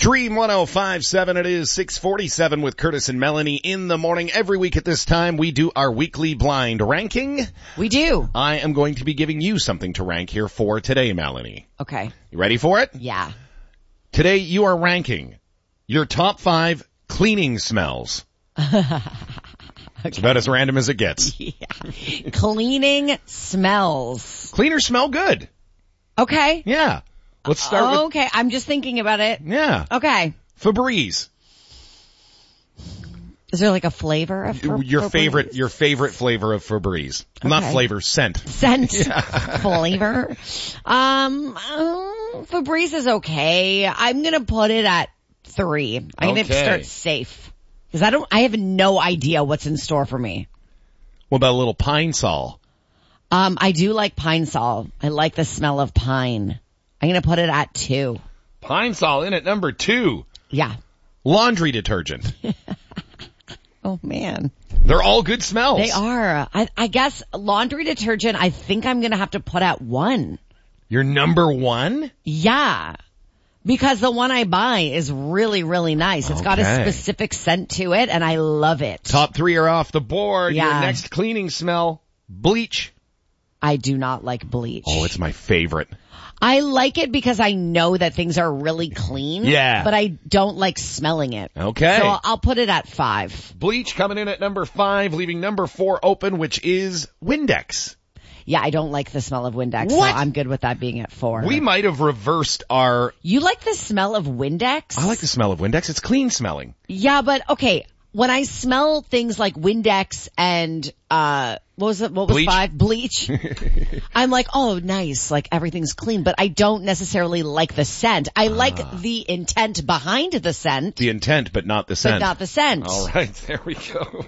Dream 105.7, it is 6:47 with Curtis and Melanie in the morning. Every week at this time, we do our weekly blind ranking. We do. I am going to be giving you something to rank here for today, Melanie. Okay. You ready for it? Yeah. Today, you are ranking your top 5 cleaning smells. It's about as random as it gets. Yeah. Cleaning smells. Cleaners smell good. Okay. Yeah. Let's start with... Okay, I'm just thinking about it. Yeah. Okay. Febreze. Is there like a flavor of Your Febreze? favorite flavor of Febreze. Okay. Not flavor, scent. Scent. Flavor. Febreze is okay. I'm gonna put it at 3. I'm gonna start safe. Because I have no idea what's in store for me. What about a little Pine Sol? I do like Pine Sol. I like the smell of pine. I'm going to put it at 2. Pine Sol in at number 2. Yeah. Laundry detergent. Oh man. They're all good smells. They are. I guess laundry detergent, I think I'm going to have to put at 1. Your number 1? Yeah. Because the one I buy is really, really nice. It's got a specific scent to it and I love it. Top 3 are off the board. Yeah. Your next cleaning smell, bleach. I do not like bleach. Oh, it's my favorite. I like it because I know that things are really clean. Yeah. But I don't like smelling it. Okay. So I'll put it at 5. Bleach coming in at number 5, leaving number 4 open, which is Windex. Yeah, I don't like the smell of Windex. What? So I'm good with that being at 4. We might have reversed our... You like the smell of Windex? I like the smell of Windex. It's clean smelling. Yeah, but okay. When I smell things like Windex and, what was Bleach? 5? Bleach. I'm like, oh, nice. Like everything's clean, but I don't necessarily like the scent. I like the intent behind the scent. The intent, but not the scent. But not the scent. All right, there we go.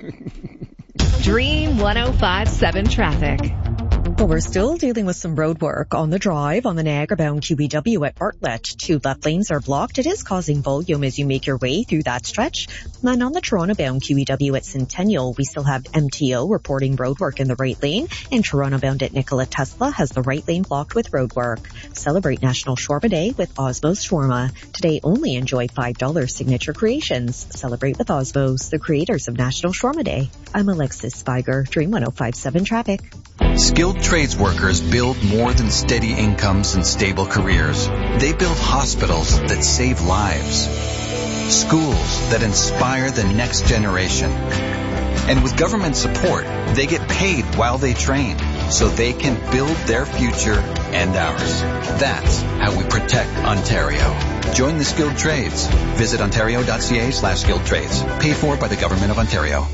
Dream 105.7 traffic. Well, we're still dealing with some road work on the drive on the Niagara-bound QEW at Bartlett. 2 left lanes are blocked. It is causing volume as you make your way through that stretch. And on the Toronto-bound QEW at Centennial, we still have MTO reporting road work in the right lane. And Toronto-bound at Nikola Tesla has the right lane blocked with road work. Celebrate National Shawarma Day with Osmo's Shawarma. Today only enjoy $5 signature creations. Celebrate with Osmo's, the creators of National Shawarma Day. I'm Alexis Spiger, Dream 105.7 Traffic. Skilled trades workers build more than steady incomes and stable careers. They build hospitals that save lives, schools that inspire the next generation. And with government support, they get paid while they train, so they can build their future and ours. That's how we protect Ontario. Join the skilled trades. Visit ontario.ca/skilled trades. Paid for by the Government of Ontario.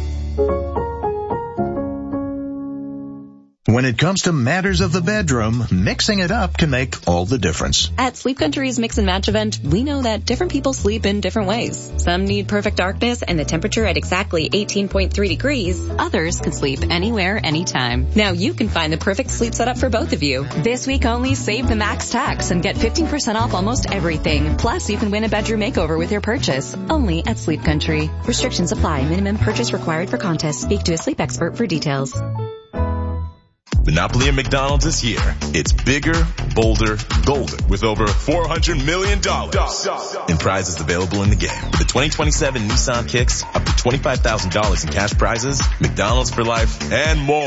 When it comes to matters of the bedroom, mixing it up can make all the difference. At Sleep Country's Mix and Match event, we know that different people sleep in different ways. Some need perfect darkness and the temperature at exactly 18.3 degrees. Others can sleep anywhere, anytime. Now you can find the perfect sleep setup for both of you. This week only, save the max tax and get 15% off almost everything. Plus, you can win a bedroom makeover with your purchase. Only at Sleep Country. Restrictions apply. Minimum purchase required for contest. Speak to a sleep expert for details. Monopoly at McDonald's is here. It's bigger, bolder, golder with over $400 million in prizes available in the game. With the 2027 Nissan Kicks, up to $25,000 in cash prizes, McDonald's for life, and more.